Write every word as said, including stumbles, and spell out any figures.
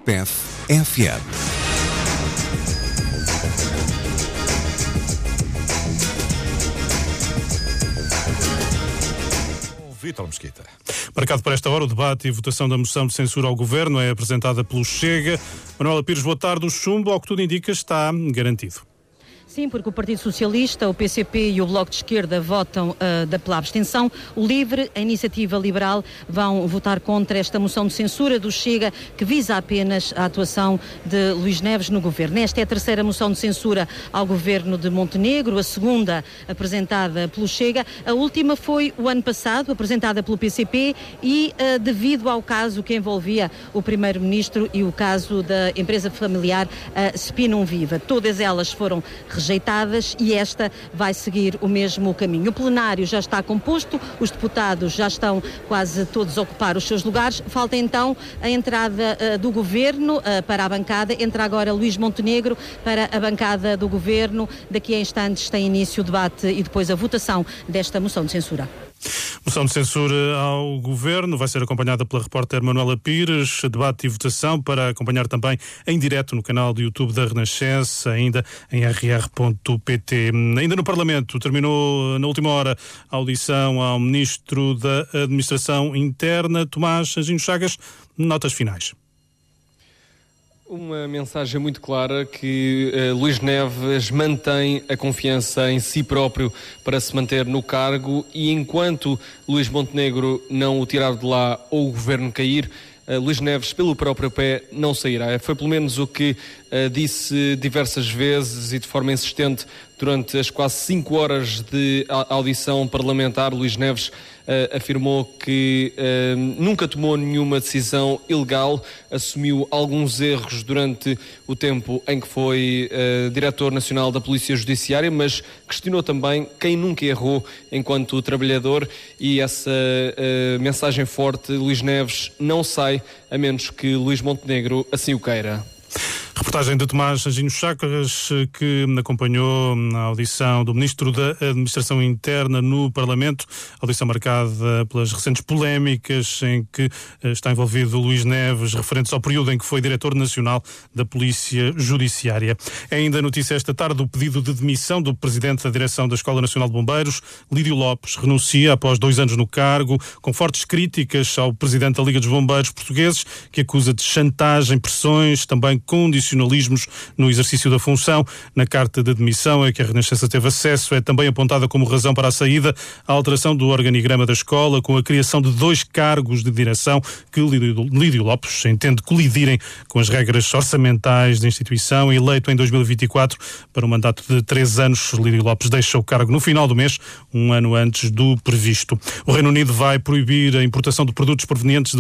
P E F F M. Vítor Mesquita. Marcado para esta hora, o debate e votação da moção de censura ao Governo é apresentada pelo Chega. Manuela Pires, boa tarde. O chumbo, ao que tudo indica, está garantido. Sim, porque o Partido Socialista, o P C P e o Bloco de Esquerda votam uh, da, pela abstenção. O LIVRE, a Iniciativa Liberal, vão votar contra esta moção de censura do Chega, que visa apenas a atuação de Luís Neves no Governo. Esta é a terceira moção de censura ao Governo de Montenegro, a segunda apresentada pelo Chega. A última foi o ano passado, apresentada pelo P C P e uh, devido ao caso que envolvia o Primeiro-Ministro e o caso da empresa familiar uh, Spinum Viva. Todas elas foram rejeitadas e esta vai seguir o mesmo caminho. O plenário já está composto, os deputados já estão quase todos a ocupar os seus lugares. Falta então a entrada uh, do Governo uh, para a bancada. Entra agora Luís Montenegro para a bancada do Governo. Daqui a instantes tem início o debate e depois a votação desta moção de censura. Moção de censura ao Governo vai ser acompanhada pela repórter Manuela Pires. Debate e votação para acompanhar também em direto no canal do YouTube da Renascença, ainda em r r ponto p t. Ainda no Parlamento, terminou na última hora a audição ao Ministro da Administração Interna, Tomás Anjinho Chagas. Notas finais. Uma mensagem muito clara que uh, Luís Neves mantém a confiança em si próprio para se manter no cargo e enquanto Luís Montenegro não o tirar de lá ou o governo cair, uh, Luís Neves, pelo próprio pé, não sairá. Foi pelo menos o que uh, disse diversas vezes e de forma insistente durante as quase cinco horas de audição parlamentar. Luís Neves uh, afirmou que uh, nunca tomou nenhuma decisão ilegal, assumiu alguns erros durante o tempo em que foi uh, diretor nacional da Polícia Judiciária, mas questionou também quem nunca errou enquanto trabalhador e essa uh, mensagem forte, Luís Neves não sai a menos que Luís Montenegro assim o queira. Reportagem de Tomás Anjinho Chagas, que acompanhou a audição do Ministro da Administração Interna no Parlamento, audição marcada pelas recentes polémicas em que está envolvido Luís Neves, referentes ao período em que foi Diretor Nacional da Polícia Judiciária. É ainda notícia esta tarde o pedido de demissão do Presidente da Direção da Escola Nacional de Bombeiros. Lídio Lopes renuncia após dois anos no cargo, com fortes críticas ao Presidente da Liga dos Bombeiros Portugueses, que acusa de chantagem, pressões, também condicionalismos no exercício da função. Na carta de demissão a que a Renascença teve acesso é também apontada como razão para a saída a alteração do organigrama da escola, com a criação de dois cargos de direção que Lídio Lopes entende colidirem com as regras orçamentais da instituição. Eleito em dois mil e vinte e quatro para um mandato de três anos, Lídio Lopes deixa o cargo no final do mês, um ano antes do previsto. O Reino Unido vai proibir a importação de produtos provenientes de